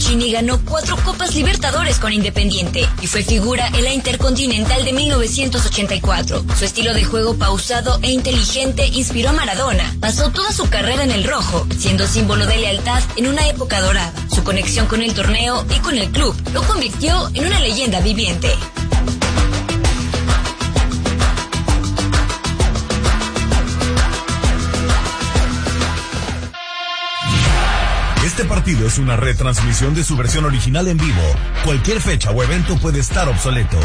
Mancini ganó 4 Copas Libertadores con Independiente y fue figura en la Intercontinental de 1984. Su estilo de juego pausado e inteligente inspiró a Maradona. Pasó toda su carrera en el rojo, siendo símbolo de lealtad en una época dorada. Su conexión con el torneo y con el club lo convirtió en una leyenda viviente. Este partido es una retransmisión de su versión original en vivo. Cualquier fecha o evento puede estar obsoleto.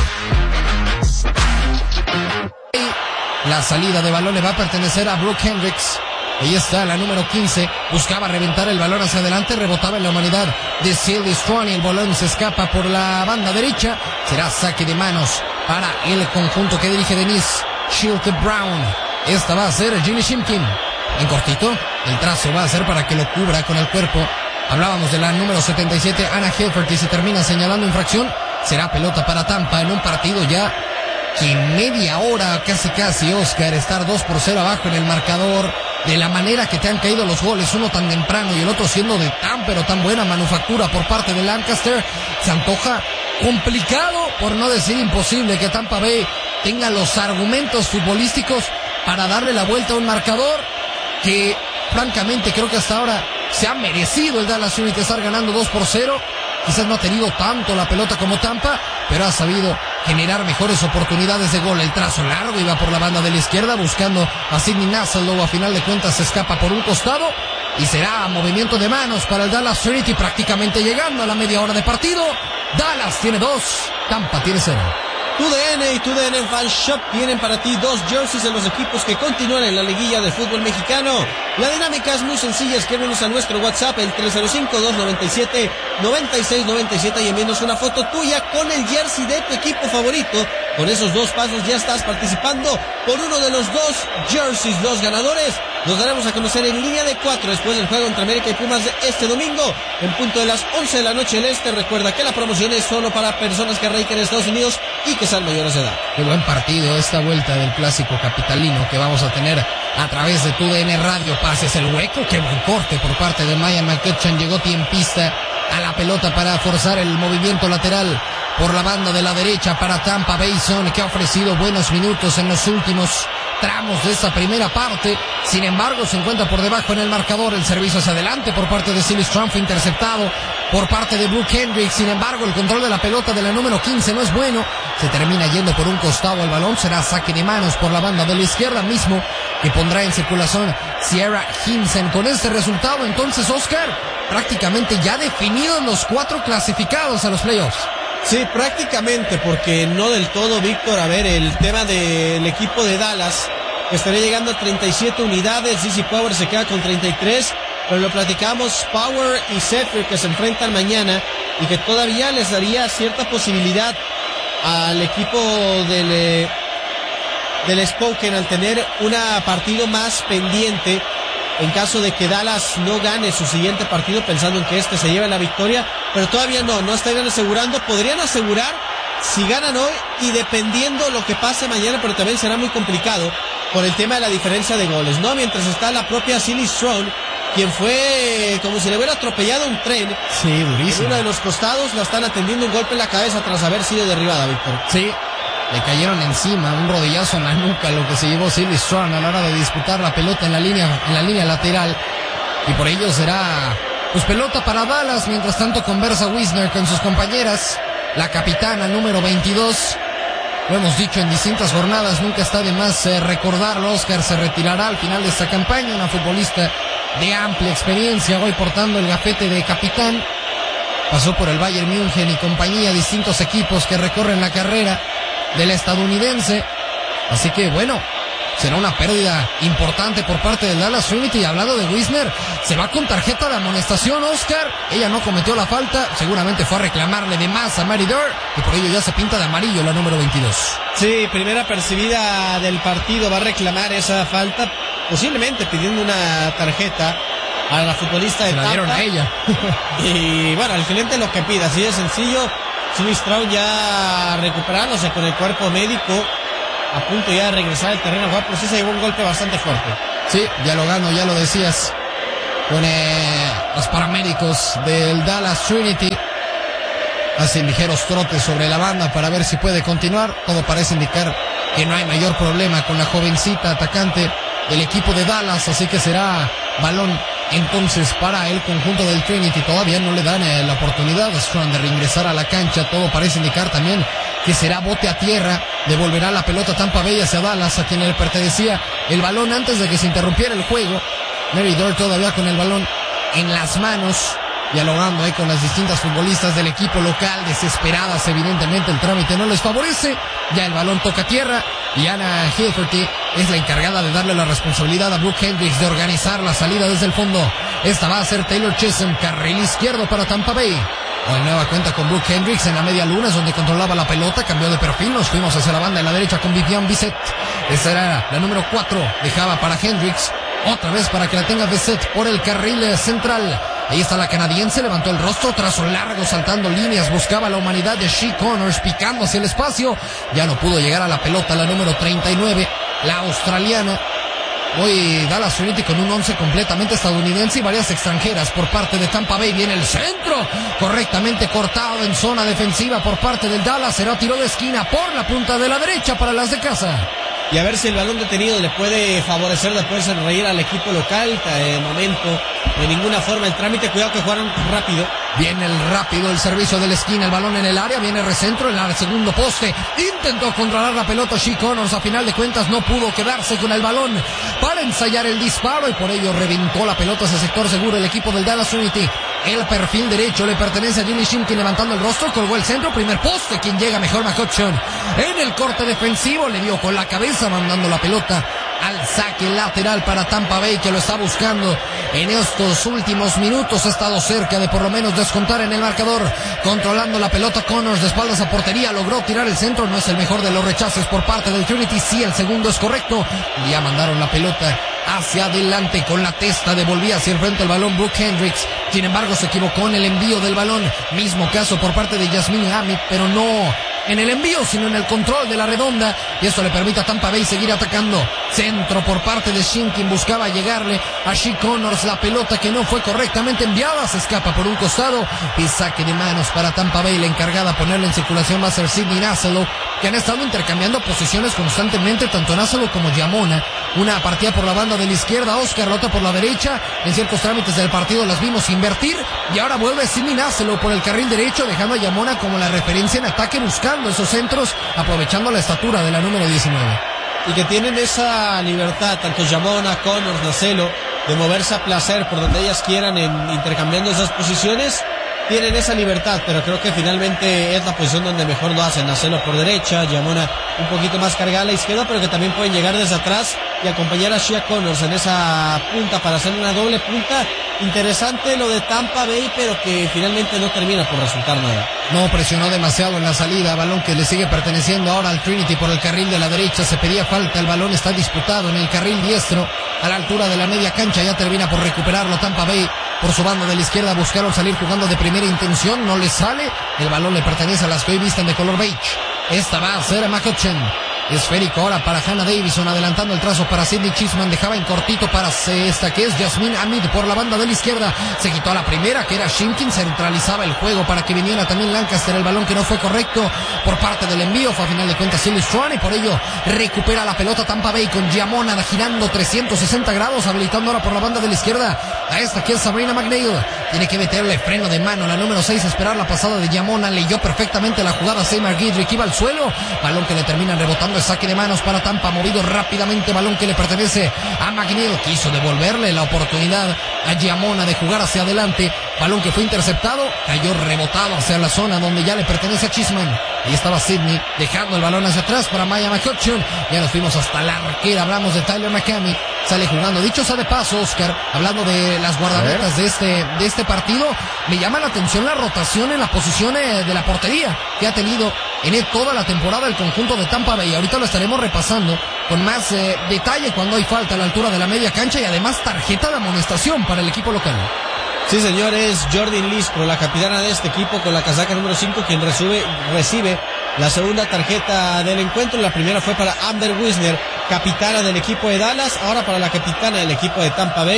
La salida de balón le va a pertenecer a Brooke Hendricks. Ahí está la número 15. Buscaba reventar el balón hacia adelante. Rebotaba en la humanidad de Silly Strong y el balón se escapa por la banda derecha. Será saque de manos para el conjunto que dirige Denise Schilte Brown. Esta va a ser Ginny Shimkin. En cortito, el trazo va a ser para que lo cubra con el cuerpo. Hablábamos de la número 77, Anna Hilfert, y se termina señalando infracción. Será pelota para Tampa en un partido ya que en media hora, casi, Oscar, estar 2-0 abajo en el marcador, de la manera que te han caído los goles, uno tan temprano y el otro siendo de tan buena manufactura por parte de Lancaster, se antoja complicado, por no decir imposible, que Tampa Bay tenga los argumentos futbolísticos para darle la vuelta a un marcador que francamente creo que hasta ahora se ha merecido el Dallas United estar ganando 2-0. Quizás no ha tenido tanto la pelota como Tampa, pero ha sabido generar mejores oportunidades de gol. El trazo largo iba por la banda de la izquierda buscando a Sidney Nassel, luego a final de cuentas se escapa por un costado y será movimiento de manos para el Dallas Trinity, prácticamente llegando a la media hora de partido. Dallas tiene 2, Tampa tiene 0. TUDN y TUDN Fan Shop tienen para ti 2 jerseys de los equipos que continúan en la liguilla de fútbol mexicano. La dinámica es muy sencilla, escríbenos a nuestro WhatsApp, el 305-297-9697 y envíenos una foto tuya con el jersey de tu equipo favorito. Con esos 2 pasos ya estás participando por uno de los 2 jerseys. Los ganadores los daremos a conocer en línea de 4 después del juego entre América y Pumas de este domingo, en punto de las 11 de la noche del este. Recuerda que la promoción es solo para personas que radiquen en Estados Unidos y que sean mayores de edad. Qué buen partido esta vuelta del clásico capitalino que vamos a tener a través de TUDN Radio. Pases el hueco, qué buen corte por parte de Maya McCutcheon. Llegó tiempista a la pelota para forzar el movimiento lateral por la banda de la derecha para Tampa Bay Zone, que ha ofrecido buenos minutos en los últimos tramos de esta primera parte. Sin embargo, se encuentra por debajo en el marcador. El servicio hacia adelante por parte de Silly Strong fue interceptado por parte de Brooke Hendricks. Sin embargo, el control de la pelota de la número 15 no es bueno. Se termina yendo por un costado el balón. Será saque de manos por la banda de la izquierda, mismo que pondrá en circulación Sierra Hinsen. Con este resultado, entonces, Oscar, prácticamente ya definidos los 4 clasificados a los playoffs. Sí, prácticamente, porque no del todo, Víctor. A ver, el tema del equipo de Dallas, que estaría llegando a 37 unidades, DC Power se queda con 33, pero lo platicamos, Power y Cedric, que se enfrentan mañana y que todavía les daría cierta posibilidad al equipo del Spokane al tener un partido más pendiente en caso de que Dallas no gane su siguiente partido, pensando en que este se lleve la victoria, pero todavía no estarían asegurando. Podrían asegurar si ganan hoy y dependiendo lo que pase mañana, pero también será muy complicado por el tema de la diferencia de goles, ¿no? Mientras está la propia Silly Strong, quien fue como si le hubiera atropellado un tren. Sí, durísimo. En uno de los costados la están atendiendo un golpe en la cabeza tras haber sido derribada, Víctor. Sí, le cayeron encima, un rodillazo en la nuca, lo que se llevó Silly Strong a la hora de disputar la pelota en la línea lateral. Y por ello será pues pelota para Dallas. Mientras tanto conversa Wisner con sus compañeras. La capitana número 22. Lo hemos dicho en distintas jornadas, nunca está de más recordarlo. Oscar se retirará al final de esta campaña, una futbolista de amplia experiencia, hoy portando el gafete de capitán. Pasó por el Bayern München y compañía, distintos equipos que recorren la carrera de la estadounidense. Así que bueno, será una pérdida importante por parte del Dallas Trinity. Y hablando de Wisner, se va con tarjeta de amonestación, Oscar. Ella no cometió la falta, seguramente fue a reclamarle de más a Mary Durr, y por ello ya se pinta de amarillo la número 22. Sí, primera percibida del partido, va a reclamar esa falta, posiblemente pidiendo una tarjeta a la futbolista de Tampa. La dieron a ella. Y bueno, al cliente lo que pida, así de sencillo. Silly Strong ya recuperándose con el cuerpo médico, a punto ya de regresar al terreno, pero sí se llevó un golpe bastante fuerte. Sí, dialogando, ya lo decías, con Los paramédicos del Dallas Trinity hacen ligeros trotes sobre la banda para ver si puede continuar. Todo parece indicar que no hay mayor problema con la jovencita atacante del equipo de Dallas, así que será balón entonces para el conjunto del Trinity. Todavía no le dan la oportunidad a Strand de reingresar a la cancha. Todo parece indicar también que será bote a tierra. Devolverá la pelota Tampa Bay hacia Dallas, a quien le pertenecía el balón antes de que se interrumpiera el juego. Meridor todavía con el balón en las manos, dialogando ahí con las distintas futbolistas del equipo local, desesperadas. Evidentemente el trámite no les favorece. Ya el balón toca tierra y Anna Hilferty es la encargada de darle la responsabilidad a Brooke Hendricks de organizar la salida desde el fondo. Esta va a ser Taylor Chisholm, carril izquierdo para Tampa Bay. De nueva cuenta con Brooke Hendricks en la media luna, es donde controlaba la pelota, cambió de perfil, nos fuimos hacia la banda de la derecha con Vivian Bissett. Esa era la número 4, dejaba para Hendricks, otra vez para que la tenga Bissett por el carril central. Ahí está la canadiense, levantó el rostro, trazo largo, saltando líneas, buscaba la humanidad de Shea Connors, picando hacia el espacio. Ya no pudo llegar a la pelota, la número 39, la australiana. Hoy Dallas Trinity con un 11 completamente estadounidense y varias extranjeras por parte de Tampa Bay. Viene el centro, correctamente cortado en zona defensiva por parte del Dallas. Será tiro de esquina por la punta de la derecha para las de casa. Y a ver si el balón detenido le puede favorecer de poderse reír al equipo local. De momento, de ninguna forma el trámite. Cuidado que jugaron rápido. Viene el rápido, el servicio de la esquina, el balón en el área, viene recentro en el segundo poste. Intentó controlar la pelota Shea Connors, a final de cuentas no pudo quedarse con el balón para ensayar el disparo y por ello reventó la pelota hacia sector seguro el equipo del Dallas Trinity. El perfil derecho le pertenece a Jimmy Shimkin, levantando el rostro, colgó el centro, primer poste, quien llega mejor McCutcheon. En el corte defensivo le dio con la cabeza, mandando la pelota al saque lateral para Tampa Bay, que lo está buscando en estos últimos minutos. Ha estado cerca de por lo menos descontar en el marcador, controlando la pelota Connors de espaldas a portería, logró tirar el centro, no es el mejor de los rechaces por parte del Trinity, sí, el segundo es correcto. Ya mandaron la pelota hacia adelante con la testa, devolvía hacia el frente el balón Brooke Hendricks, sin embargo se equivocó en el envío del balón. Mismo caso por parte de Jasmine Hamid, pero no en el envío sino en el control de la redonda, y esto le permite a Tampa Bay seguir atacando. Centro por parte de Shimkin, buscaba llegarle a Shea Connors, la pelota que no fue correctamente enviada, se escapa por un costado y saque de manos para Tampa Bay. La encargada a ponerla en circulación va a ser Sydney Nasselo, que han estado intercambiando posiciones constantemente, tanto Nasselo como Yamona. Una partida por la banda de la izquierda, Oscar, la otra por la derecha. En ciertos trámites del partido las vimos invertir y ahora vuelve Sydney Nasselo por el carril derecho, dejando a Yamona como la referencia en ataque, buscando esos centros, aprovechando la estatura de la número 19. Y que tienen esa libertad, tanto Yamona, Connors, Nasselo, de moverse a placer por donde ellas quieran, intercambiando esas posiciones. Tienen esa libertad, pero creo que finalmente es la posición donde mejor lo hacen. Nasselo por derecha, Yamona un poquito más cargada a la izquierda, pero que también pueden llegar desde atrás y acompañar a Shea Connors en esa punta para hacer una doble punta. Interesante lo de Tampa Bay, pero que finalmente no termina por resultar nada. No presionó demasiado en la salida, balón que le sigue perteneciendo ahora al Trinity por el carril de la derecha. Se pedía falta, el balón está disputado en el carril diestro a la altura de la media cancha, ya termina por recuperarlo Tampa Bay. Por su banda de la izquierda buscaron salir jugando de primera intención, no les sale, el balón le pertenece a las que hoy visten de color beige. Esta va a ser McCutcheon. Esférico ahora para Hannah Davison, adelantando el trazo para Sydney Chisholm, dejaba en cortito para esta que es Jasmine Hamid por la banda de la izquierda. Se quitó a la primera, que era Shimkin, centralizaba el juego para que viniera también Lancaster, el balón que no fue correcto por parte del envío, fue a final de cuentas Silly Strong, y por ello recupera la pelota Tampa Bay con Yamona girando 360 grados, habilitando ahora por la banda de la izquierda a esta que es Sabrina McNeil. Tiene que meterle freno de mano la número 6, esperar la pasada de Yamona, leyó perfectamente la jugada Seymour Gidrick, iba al suelo, balón que le terminan rebotando, el saque de manos para Tampa, movido rápidamente, balón que le pertenece a McNeil, quiso devolverle la oportunidad a Yamona de jugar hacia adelante, balón que fue interceptado, cayó rebotado hacia la zona donde ya le pertenece a Chisholm. Ahí estaba Sydney, dejando el balón hacia atrás para Maya McCutcheon. Ya nos fuimos hasta la arquera, hablamos de Tyler McCamey, sale jugando. Dicho sea de paso, Oscar, hablando de las guardametas de este partido, me llama la atención la rotación en la posición de la portería que ha tenido en toda la temporada el conjunto de Tampa Bay. Ahorita lo estaremos repasando con más detalle cuando hay falta a la altura de la media cancha y además tarjeta de amonestación para el equipo local. Sí, señor, es Jordan Lispro, la capitana de este equipo con la casaca número 5, quien recibe la segunda tarjeta del encuentro. La primera fue para Amber Wisner, capitana del equipo de Dallas, ahora para la capitana del equipo de Tampa Bay.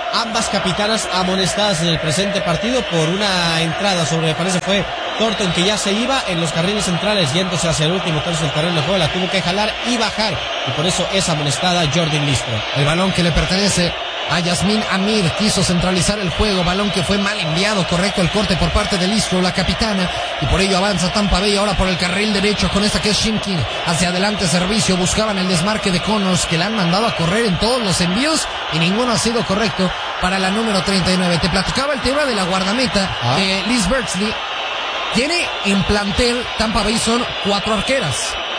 ambas capitanas amonestadas en el presente partido por una entrada sobre, me parece fue Thornton, que ya se iba en los carriles centrales yéndose hacia el último tercio del terreno de juego, la tuvo que jalar y bajar, y por eso es amonestada Jordan Listro. El balón que le pertenece a Yasmín Amir, quiso centralizar el juego, balón que fue mal enviado, correcto el corte por parte de Listro, la capitana, y por ello avanza Tampa Bay ahora por el carril derecho con esta que es Shimkin, hacia adelante servicio, buscaban el desmarque de Connors, que le han mandado a correr en todos los envíos y ninguno ha sido correcto para la número 39. Te platicaba el tema de la guardameta, que Liz Bertsley tiene en plantel. Tampa Bay son 4 arqueras,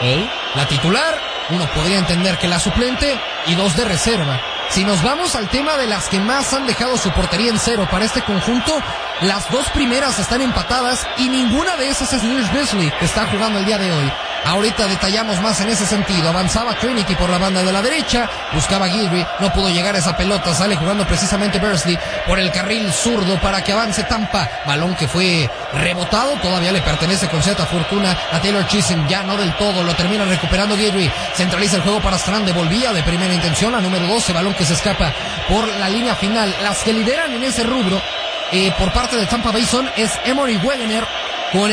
la titular, uno podría entender que la suplente y 2 de reserva. Si nos vamos al tema de las que más han dejado su portería en cero para este conjunto, las 2 primeras están empatadas y ninguna de esas es Liz Bertsley, que está jugando el día de hoy. Ahorita detallamos más en ese sentido. Avanzaba Trinity por la banda de la derecha, buscaba Guidry, no pudo llegar a esa pelota, sale jugando precisamente Bertsley por el carril zurdo para que avance Tampa. Balón que fue rebotado, todavía le pertenece con cierta fortuna a Taylor Chisholm, ya no del todo, lo termina recuperando Guidry, centraliza el juego para Strand, devolvía de primera intención a número 12, balón que se escapa por la línea final. Las que lideran en ese rubro por parte de Tampa Bay es Emory Wegener, con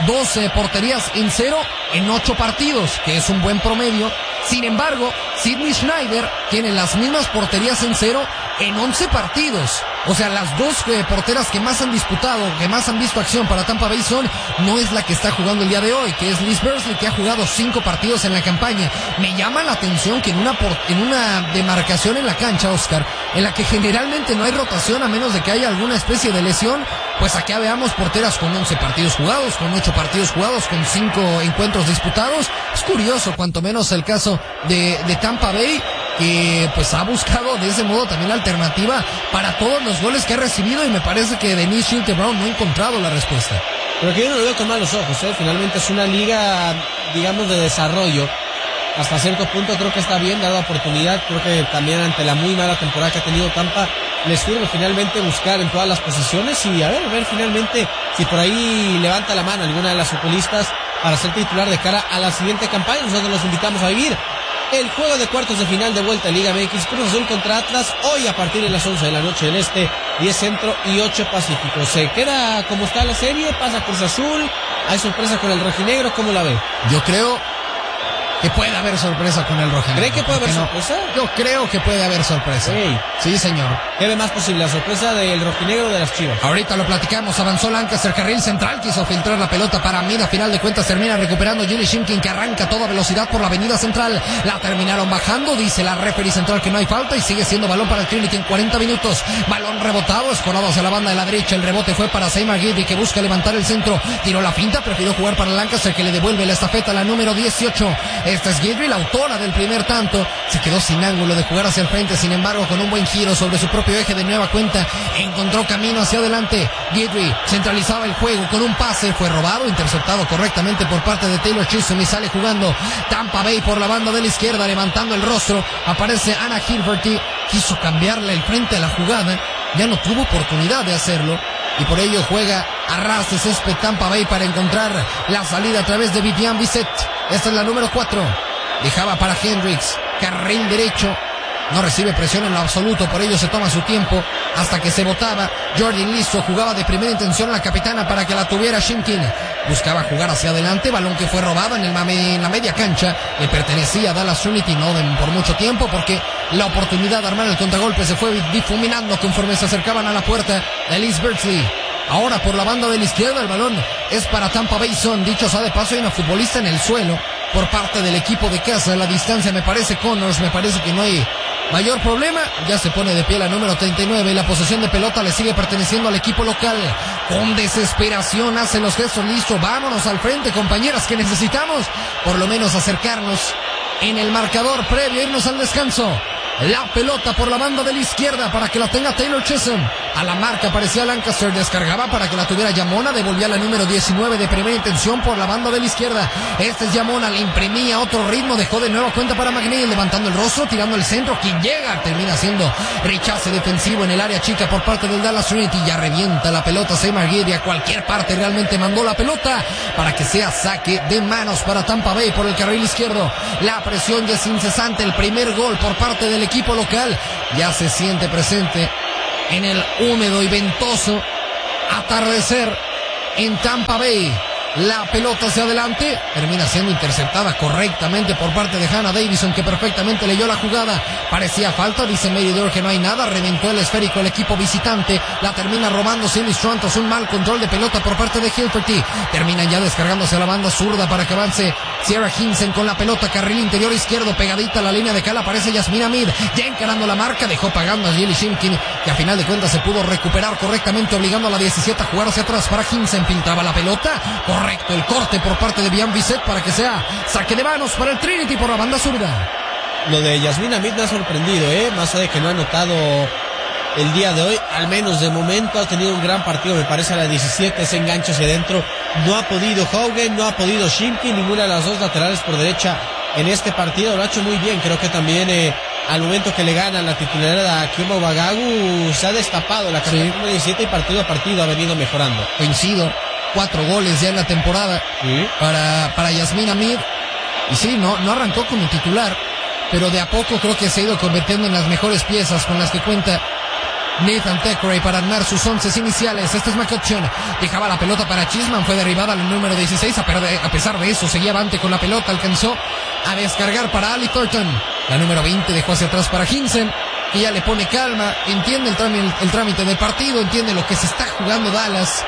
12 porterías en cero en 8 partidos, que es un buen promedio. Sin embargo, Sydney Schneider tiene las mismas porterías en cero en 11 partidos. O sea, las 2 porteras que más han disputado, que más han visto acción para Tampa Bay no es la que está jugando el día de hoy, que es Liz Bertsley, que ha jugado 5 partidos en la campaña. Me llama la atención que en una demarcación en la cancha, Oscar, en la que generalmente no hay rotación a menos de que haya alguna especie de lesión, pues acá veamos porteras con 11 partidos jugados, con 8 partidos jugados, con 5 encuentros disputados. Es curioso, cuanto menos el caso de Tampa Bay, que pues ha buscado de ese modo también la alternativa para todos los goles que ha recibido, y me parece que Denise Schilte-Brown no ha encontrado la respuesta. Pero que yo no lo veo con malos ojos, finalmente es una liga, digamos, de desarrollo. Hasta cierto punto creo que está bien dada oportunidad, creo que también ante la muy mala temporada que ha tenido Tampa, les sirve finalmente buscar en todas las posiciones y a ver finalmente si por ahí levanta la mano alguna de las futbolistas para ser titular de cara a la siguiente campaña. Nosotros los invitamos a vivir el juego de cuartos de final de vuelta a Liga MX, Cruz Azul contra Atlas, hoy a partir de las 11 de la noche del Este, 10 Centro y 8 Pacífico. ¿Se queda como está la serie? ¿Pasa Cruz Azul? ¿Hay sorpresa con el rojinegro? ¿Cómo la ve? Yo creo que puede haber sorpresa con el rojinegro. ¿Cree que puede haber sorpresa? Yo creo que puede haber sorpresa. Sí, señor. ¿Qué ve más posible, la sorpresa del rojinegro o de las Chivas? Ahorita lo platicamos. Avanzó Lancaster, carril central, quiso filtrar la pelota para Mid. A final de cuentas termina recuperando Julie Shimkin, que arranca a toda velocidad por la avenida central. La terminaron bajando, dice la referee central que no hay falta, y sigue siendo balón para el Trinity en 40 minutos. Balón rebotado, escorado hacia la banda de la derecha. El rebote fue para Seymour Guidry, que busca levantar el centro. Tiró la finta, prefirió jugar para Lancaster, que le devuelve la estafeta a la número 18. Esta es Guidry, la autora del primer tanto. Se quedó sin ángulo de jugar hacia el frente, sin embargo, con un buen giro sobre su propio eje de nueva cuenta, encontró camino hacia adelante. Guidry centralizaba el juego con un pase, fue robado, interceptado correctamente por parte de Taylor Chisholm, y sale jugando Tampa Bay por la banda de la izquierda, levantando el rostro. Aparece Anna Hilverty, quiso cambiarle el frente a la jugada, ya no tuvo oportunidad de hacerlo, y por ello juega a ras de césped Tampa Bay para encontrar la salida a través de Vivian Bisset. Esta es la número 4. Dejaba para Hendricks, carril derecho. No recibe presión en lo absoluto, por ello se toma su tiempo hasta que se botaba. Jordan Listro jugaba de primera intención la capitana para que la tuviera Shimkin. Buscaba jugar hacia adelante, balón que fue robado en la media cancha. Le pertenecía a Dallas Trinity, no por mucho tiempo, porque la oportunidad de armar el contragolpe se fue difuminando conforme se acercaban a la puerta de Liz Bertsley. Ahora por la banda de la izquierda el balón es para Tampa Bay Sun. Dicho sea de paso, hay una futbolista en el suelo por parte del equipo de casa. A la distancia me parece Connors, me parece que no hay mayor problema. Ya se pone de pie la número 39 y la posesión de pelota le sigue perteneciendo al equipo local. Con desesperación hace los gestos. Listo, vámonos al frente, compañeras, que necesitamos por lo menos acercarnos en el marcador previo a irnos al descanso. La pelota por la banda de la izquierda para que la tenga Taylor Chisholm. A la marca aparecía Lancaster, descargaba para que la tuviera Yamona, devolvía la número 19 de primera intención por la banda de la izquierda. Este es Yamona, le imprimía otro ritmo, dejó de nueva cuenta para McNeil, levantando el rostro, tirando el centro. Quien llega termina haciendo rechace defensivo en el área chica por parte del Dallas Trinity. Ya revienta la pelota Seymour Guidry, a cualquier parte realmente mandó la pelota para que sea saque de manos para Tampa Bay por el carril izquierdo. La presión ya es incesante, el primer gol por parte del equipo local ya se siente presente en el húmedo y ventoso atardecer en Tampa Bay. La pelota hacia adelante, termina siendo interceptada correctamente por parte de Hannah Davison, que perfectamente leyó la jugada. Parecía falta, dice Meridor que no hay nada, reventó el esférico el equipo visitante, la termina robando Silly Strong tras un mal control de pelota por parte de Hilferty. Terminan ya descargándose a la banda zurda para que avance Sierra Hinsen con la pelota, carril interior izquierdo, pegadita a la línea de cal, aparece Yasmine Hamid, ya encarando la marca, dejó pagando a Jilly Shimkin, que a final de cuentas se pudo recuperar correctamente, obligando a la 17 a jugar hacia atrás para Hinsen. Filtraba la pelota, correcto el corte por parte de Bian Bisset para que sea saque de manos para el Trinity por la banda zurda. Lo de Yasmine Hamid me ha sorprendido, más allá de que no ha anotado el día de hoy, al menos de momento ha tenido un gran partido, me parece a la 17, ese enganche hacia adentro, no ha podido Haugen, no ha podido Shimkin, ninguna de las dos laterales por derecha en este partido, lo ha hecho muy bien. Creo que también al momento que le gana la titularidad a Kioma Wagagu se ha destapado la carrera número 17 y partido a partido ha venido mejorando. Coincido, 4 goles ya en la temporada para Yasmine Hamid, y sí, no arrancó como titular, pero de a poco creo que se ha ido convirtiendo en las mejores piezas con las que cuenta Nathan Thackeray para armar sus 11 iniciales. Este es McCutcheon, dejaba la pelota para Chisman, fue derribada al número 16, a pesar de eso seguía avante con la pelota, alcanzó a descargar para Ali Thornton, la número 20 dejó hacia atrás para Hinsen, que ya le pone calma, entiende el trámite del partido, entiende lo que se está jugando Dallas,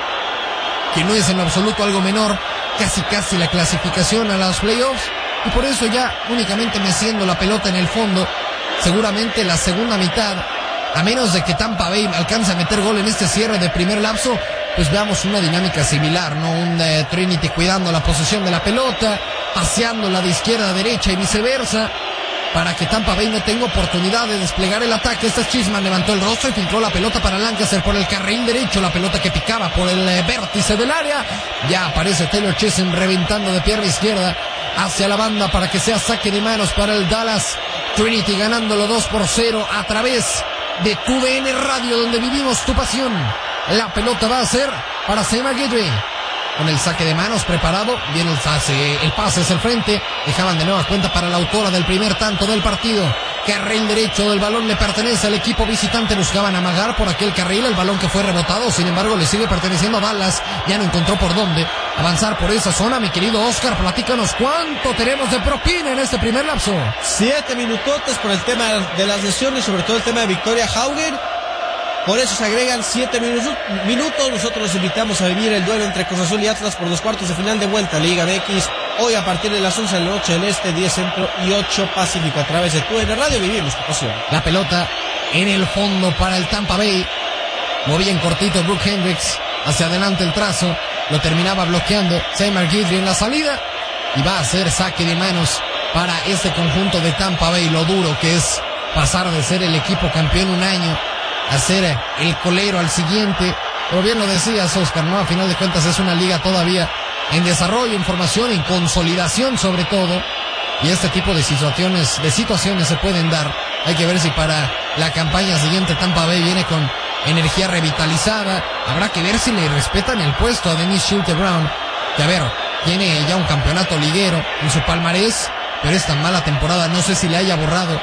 que no es en lo absoluto algo menor, casi la clasificación a los playoffs, y por eso ya únicamente meciendo la pelota en el fondo, seguramente la segunda mitad, a menos de que Tampa Bay alcance a meter gol en este cierre de primer lapso, pues veamos una dinámica similar, ¿no? Un Trinity cuidando la posesión de la pelota, paseándola de izquierda a derecha y viceversa, para que Tampa Bay no tenga oportunidad de desplegar el ataque. Este es Chisman, levantó el rostro y filtró la pelota para Lancaster por el carril derecho, la pelota que picaba por el vértice del área, ya aparece Taylor Chisholm reventando de pierna izquierda hacia la banda para que sea saque de manos para el Dallas Trinity, ganándolo 2-0 a través de TUDN Radio, donde vivimos tu pasión. La pelota va a ser para Seymour Guidry, con el saque de manos preparado, viene el pase hacia el frente, dejaban de nueva cuenta para la autora del primer tanto del partido. Carril derecho del balón le pertenece al equipo visitante, buscaban amagar por aquel carril el balón que fue rebotado, sin embargo le sigue perteneciendo a Dallas, ya no encontró por dónde avanzar por esa zona. Mi querido Oscar, platícanos cuánto tenemos de propina en este primer lapso. 7 minutotes por el tema de las lesiones, sobre todo el tema de Victoria Haugen. Por eso se agregan 7 minutos. Nosotros los invitamos a vivir el duelo entre Cruz Azul y Atlas por los cuartos de final de vuelta a Liga MX. Hoy a partir de las 11 de la noche del Este, 10 Centro y 8 Pacífico, a través de TUDN Radio. Vivimos tu pasión. La pelota en el fondo para el Tampa Bay. Movía en cortito Brooke Hendricks. Hacia adelante el trazo. Lo terminaba bloqueando Seymour Guidry en la salida. Y va a ser saque de manos para este conjunto de Tampa Bay. Lo duro que es pasar de ser el equipo campeón un año a ser el colero al siguiente. Como bien lo decías, Oscar, ¿no? A final de cuentas es una liga todavía en desarrollo, en formación, en consolidación sobre todo. Y este tipo de situaciones se pueden dar. Hay que ver si para la campaña siguiente Tampa Bay viene con energía revitalizada. Habrá que ver si le respetan el puesto a Denise Schulte-Brown, que a ver, tiene ya un campeonato liguero en su palmarés, pero esta mala temporada no sé si le haya borrado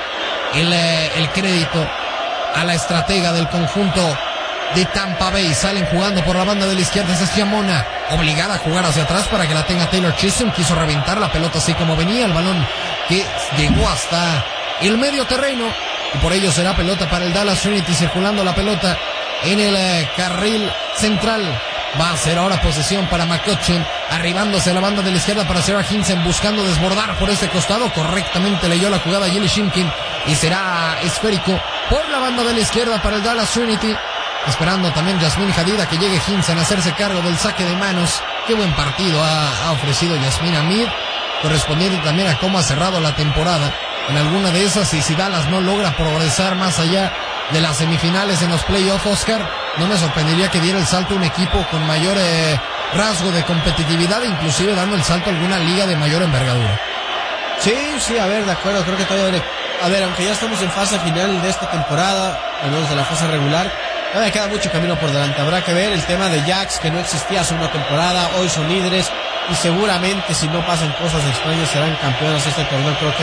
el crédito a la estratega del conjunto de Tampa Bay. Salen jugando por la banda de la izquierda, es Giamona, obligada a jugar hacia atrás para que la tenga Taylor Chisholm. Quiso reventar la pelota así como venía, el balón que llegó hasta el medio terreno, y por ello será pelota para el Dallas Trinity, circulando la pelota en el carril central. Va a ser ahora posesión para McCutcheon, arribándose a la banda de la izquierda para Sarah Hinsen, buscando desbordar por este costado. Correctamente leyó la jugada Jilly Shimkin, y será esférico por la banda de la izquierda para el Dallas Trinity, esperando también Yasmine Hadid a que llegue Hinsen a hacerse cargo del saque de manos. Qué buen partido ha ofrecido Yasmine Hamid, correspondiente también a cómo ha cerrado la temporada en alguna de esas. Y si Dallas no logra progresar más allá de las semifinales en los playoffs, Oscar, no me sorprendería que diera el salto un equipo con mayor rasgo de competitividad, inclusive dando el salto a alguna liga de mayor envergadura. Sí, a ver, de acuerdo, creo que todavía, a ver, aunque ya estamos en fase final de esta temporada, al menos de la fase regular, todavía queda mucho camino por delante. Habrá que ver el tema de Jacks, que no existía hace una temporada, hoy son líderes, y seguramente si no pasan cosas extrañas serán campeones de este torneo. Creo que hay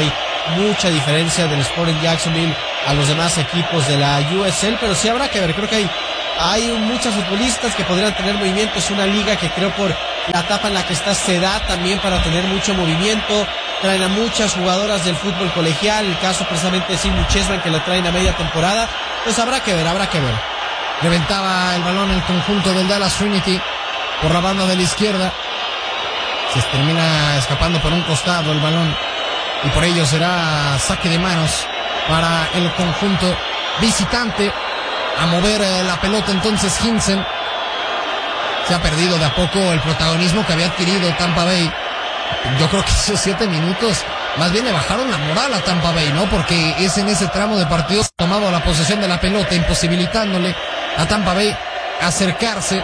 mucha diferencia del Sporting Jacksonville a los demás equipos de la USL, pero sí habrá que ver. Creo que hay muchos futbolistas que podrían tener movimiento. Es una liga que creo por la etapa en la que está se da también para tener mucho movimiento. Traen a muchas jugadoras del fútbol colegial, el caso precisamente de Sydney Chessman, que la traen a media temporada. Pues habrá que ver. Reventaba el balón el conjunto del Dallas Trinity por la banda de la izquierda. Se termina escapando por un costado el balón y por ello será saque de manos para el conjunto visitante. A mover la pelota entonces Hinsen. Se ha perdido de a poco el protagonismo que había adquirido Tampa Bay. Yo creo que esos 7 minutos más bien le bajaron la moral a Tampa Bay, ¿no? Porque es en ese tramo de partido tomado la posesión de la pelota, imposibilitándole a Tampa Bay acercarse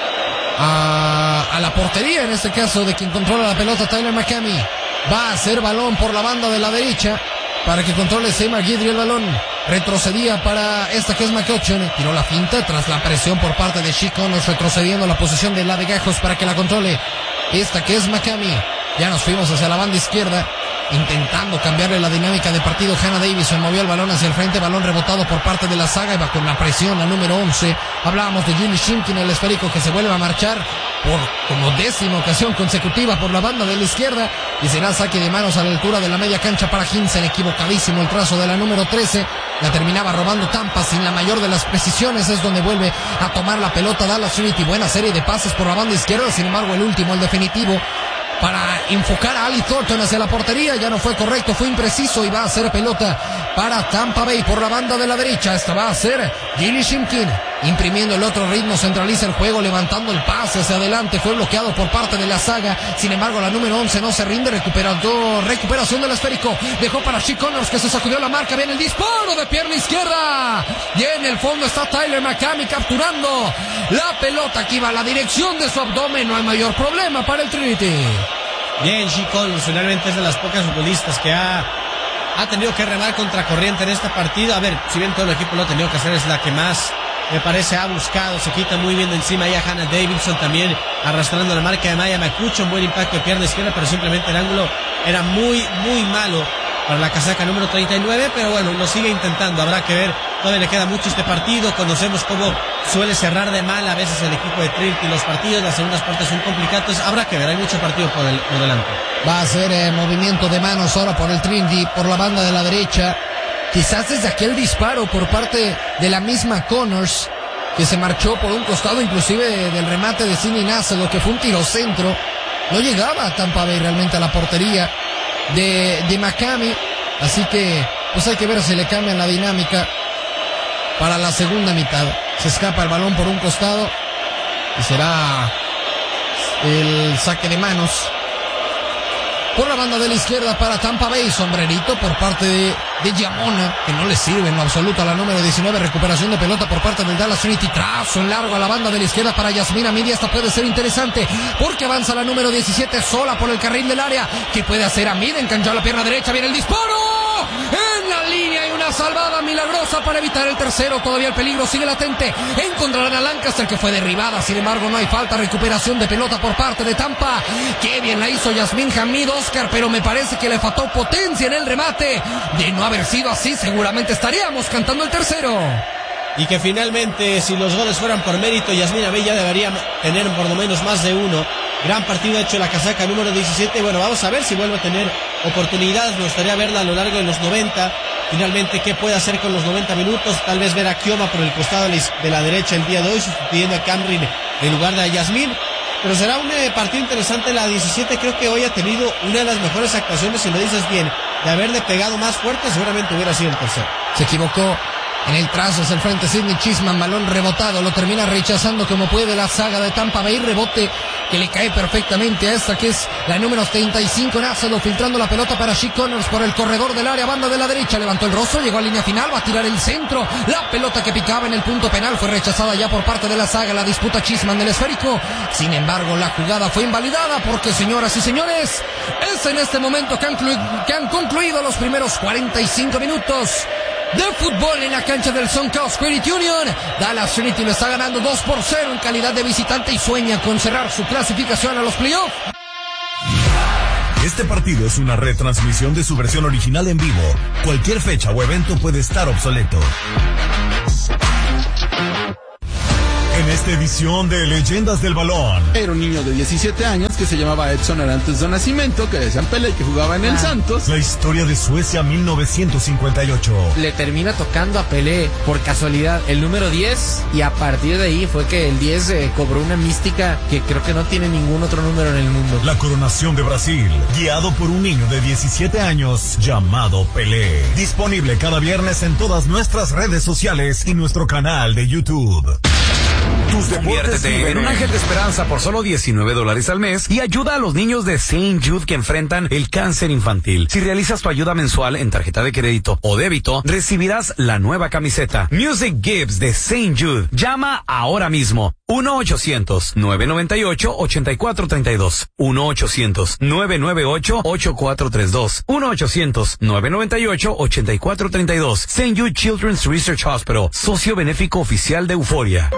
a la portería, en este caso de quien controla la pelota, Tyler McCamey. Va a hacer balón por la banda de la derecha para que controle Seymour Guidry el balón. Retrocedía para esta que es McCutcheon. Tiró la finta tras la presión por parte de She Connors, retrocediendo la posición de Lavegajos para que la controle esta que es McCamey. Ya nos fuimos hacia la banda izquierda, intentando cambiarle la dinámica de partido. Hannah Davison movió el balón hacia el frente, balón rebotado por parte de la saga, y va con la presión la número 11. Hablábamos de Julie Shimkin, el esférico que se vuelve a marchar por como 10ª ocasión consecutiva por la banda de la izquierda, y será saque de manos a la altura de la media cancha para Hinsen. Equivocadísimo el trazo de la número 13, la terminaba robando Tampa sin la mayor de las precisiones. Es donde vuelve a tomar la pelota Dallas Trinity. Buena serie de pases por la banda izquierda, sin embargo el último, el definitivo, para enfocar a Ali Thornton hacia la portería, ya no fue correcto, fue impreciso, y va a ser pelota para Tampa Bay por la banda de la derecha. Esta va a ser Julie Shimkin, imprimiendo el otro ritmo, centraliza el juego, levantando el pase hacia adelante, fue bloqueado por parte de la saga. Sin embargo la número 11 no se rinde, recuperación del esférico, dejó para She Connors, que se sacudió la marca, viene el disparo de pierna izquierda, y en el fondo está Tyler McCamey capturando la pelota que iba a la dirección de su abdomen. No hay mayor problema para el Trinity. Bien, She Connors finalmente es de las pocas futbolistas que ha tenido que remar contracorriente en este partido. A ver, si bien todo el equipo lo ha tenido que hacer, es la que más, me parece, ha buscado. Se quita muy bien de encima ya Hannah Davidson, también arrastrando la marca de Maya McCutcheon. Buen impacto de pierna izquierda, pero simplemente el ángulo era muy, muy malo para la casaca número 39, pero bueno, lo sigue intentando. Habrá que ver, todavía le queda mucho este partido. Conocemos cómo suele cerrar de mal a veces el equipo de Trinity los partidos, las segundas partes son complicadas. Habrá que ver, hay mucho partido por delante. Va a ser movimiento de manos ahora por el Trinity, por la banda de la derecha. Quizás desde aquel disparo por parte de la misma Connors, que se marchó por un costado, inclusive del remate de Sydney Nasselo, que fue un tiro centro, no llegaba a Tampa Bay realmente a la portería de McCamey. Así que pues hay que ver si le cambian la dinámica para la segunda mitad. Se escapa el balón por un costado y será el saque de manos por la banda de la izquierda para Tampa Bay. Sombrerito por parte de Giamona, que no le sirve en lo absoluto a la número 19. Recuperación de pelota por parte del Dallas Trinity. Trazo en largo a la banda de la izquierda para Yasmina Midi. Esta puede ser interesante porque avanza la número 17 sola por el carril del área. ¿Qué puede hacer Amid? Enganchó la pierna derecha. Viene el disparo en la línea y una salvada milagrosa para evitar el tercero. Todavía el peligro sigue latente. Encontrarán a Lancaster, que fue derribada. Sin embargo, no hay falta. Recuperación de pelota por parte de Tampa. Qué bien la hizo Yasmín Hamid, Oscar, pero me parece que le faltó potencia en el remate. De no haber sido así, seguramente estaríamos cantando el tercero. Y que finalmente, si los goles fueran por mérito, Yasmín Hamid ya debería tener por lo menos más de uno. Gran partido ha hecho la casaca número 17. Bueno, vamos a ver si vuelve a tener oportunidades. Me gustaría verla a lo largo de los 90. Finalmente, ¿qué puede hacer con los 90 minutos? Tal vez ver a Kioma por el costado de la derecha el día de hoy, sustituyendo a Camryn en lugar de a Yasmín. Pero será un partido interesante. La 17 creo que hoy ha tenido una de las mejores actuaciones, si lo dices bien, de haberle pegado más fuerte, seguramente hubiera sido el tercero. Se equivocó en el trazo hacia el frente Sydney Chisman, balón rebotado, lo termina rechazando como puede la saga de Tampa Bay. Rebote que le cae perfectamente a esta que es la número 35, Nasselo, filtrando la pelota para She Connors por el corredor del área, banda de la derecha, levantó el rostro, llegó a línea final, va a tirar el centro, la pelota que picaba en el punto penal fue rechazada ya por parte de la saga. La disputa Chisman del esférico, sin embargo la jugada fue invalidada porque, señoras y señores, es en este momento que han concluido los primeros 45 minutos de fútbol en la cancha del Suncoast Credit Union. Dallas Trinity lo está ganando 2-0 en calidad de visitante y sueña con cerrar su clasificación a los playoffs. Este partido es una retransmisión de su versión original en vivo. Cualquier fecha o evento puede estar obsoleto. En esta edición de Leyendas del Balón. Era un niño de 17 años que se llamaba Edson Arantes do Nascimento, que decían Pelé, que jugaba en el Santos. La historia de Suecia 1958. Le termina tocando a Pelé por casualidad el número 10 y a partir de ahí fue que el 10 cobró una mística que creo que no tiene ningún otro número en el mundo. La coronación de Brasil, guiado por un niño de 17 años llamado Pelé. Disponible cada viernes en todas nuestras redes sociales y nuestro canal de YouTube. Tus Conviértete en un ángel de esperanza por solo $19 al mes y ayuda a los niños de St. Jude que enfrentan el cáncer infantil. Si realizas tu ayuda mensual en tarjeta de crédito o débito, recibirás la nueva camiseta Music Gives de St. Jude. Llama ahora mismo. 1-800-998-8432. 1-800-998-8432. 1-800-998-8432. St. Jude Children's Research Hospital, socio benéfico oficial de Euforia.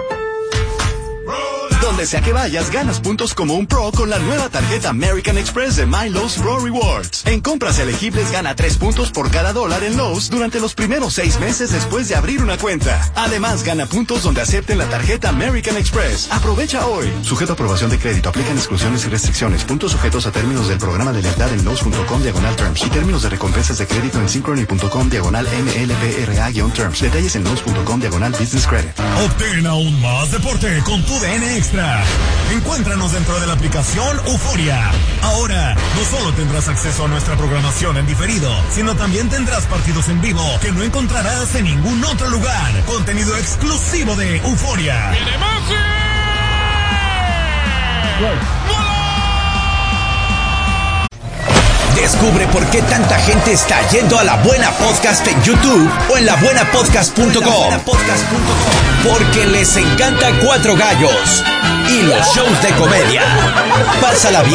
Donde sea que vayas, ganas puntos como un pro con la nueva tarjeta American Express de My Lowe's Pro Rewards. En compras elegibles gana 3 puntos por cada $1 en Lowe's durante los primeros 6 meses después de abrir una cuenta. Además, gana puntos donde acepten la tarjeta American Express. Aprovecha hoy. Sujeto a aprobación de crédito. Aplican exclusiones y restricciones. Puntos sujetos a términos del programa de lealtad en Lowe's.com/terms y términos de recompensas de crédito en Synchrony.com/MLPRA-terms. Detalles en Lowe's.com/business credit. Obtén aún más deporte con tu DN Extra. Encuéntranos dentro de la aplicación Euforia. Ahora, no solo tendrás acceso a nuestra programación en diferido, sino también tendrás partidos en vivo que no encontrarás en ningún otro lugar. Contenido exclusivo de Euforia. Descubre por qué tanta gente está yendo a La Buena Podcast en YouTube o en labuenapodcast.com. Porque les encanta Cuatro Gallos y los shows de comedia. Pásala bien.